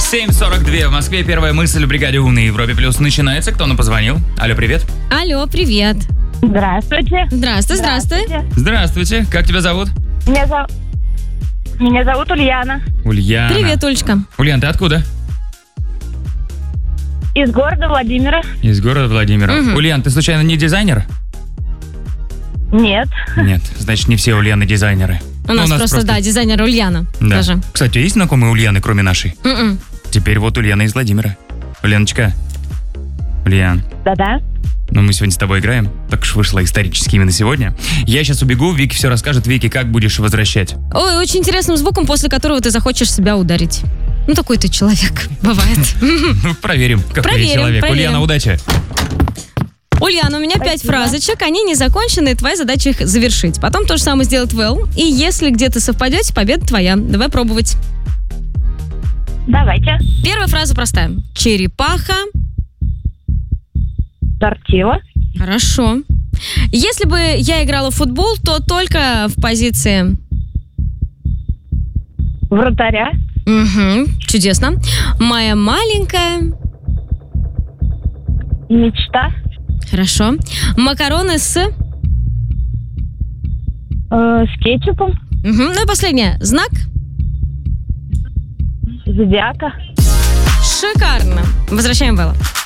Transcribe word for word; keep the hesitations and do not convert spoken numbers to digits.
семь сорок два в Москве. Первая мысль в бригаде У на Европе Плюс начинается. Кто нам позвонил? Алло, привет. Алло, привет. Здравствуйте. Здравствуй, здравствуй. Здравствуйте. Как тебя зовут? Меня, зов- Меня зовут Ульяна. Ульяна. Привет, Ульчка. Ульян, ты откуда? Из города Владимира. Из города Владимира. Мгм. Ульян, ты случайно не дизайнер? Нет. Нет, значит, не все Ульяны дизайнеры. У Ну, нас, просто, да, дизайнер Ульяна. Да. Даже. Кстати, есть знакомые Ульяны, кроме нашей? М-м. Теперь вот Ульяна из Владимира. Ульяночка. Ульян. Да-да. Ну, мы сегодня с тобой играем. Так уж вышло исторически именно сегодня. Я сейчас убегу, Вики все расскажет. Вики, как будешь возвращать? Ой, очень интересным звуком, после которого ты захочешь себя ударить. Ну, такой ты человек, бывает. Ну, проверим, какой я Проверим, человек. проверим. Ульяна, удачи. Ульяна, у меня пять Спасибо. фразочек, они не закончены, твоя задача их завершить. Потом то же самое сделать Вэл. И если где-то совпадете, победа твоя. Давай пробовать. Давайте. Первая фраза простая. Черепаха. Тортила. Хорошо. Если бы я играла в футбол, то только в позиции... Вратаря. Угу, чудесно. Моя маленькая... Мечта. Хорошо. Макароны с... э, с кетчупом. Угу. Ну и последнее. Знак. Зодиака. Шикарно. Возвращаем Вэлла.